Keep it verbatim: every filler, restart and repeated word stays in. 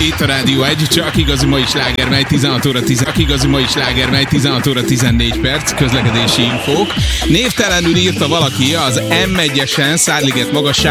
Itt a Rádió egy, csak igazi mai sláger, mely tizenhat óra tíz, csak igazi mai sláger, mely tizenhat óra tizennégy perc, közlekedési infók. Névtelenül írta valaki az M egyesen Szárliget magasság